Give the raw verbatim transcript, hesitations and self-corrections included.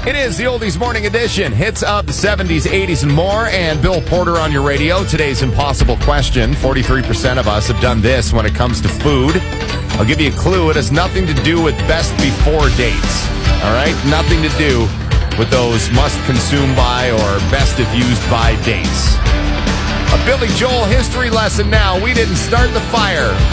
It is the Oldies Morning Edition. Hits of the seventies, eighties, and more. And Bill Porter on your radio. Today's impossible question. forty-three percent of us have done this when it comes to food. I'll give you a clue. It has nothing to do with best before dates. All right? Nothing to do with those must consume by or best if used by dates. A Billy Joel history lesson now. We didn't start the fire.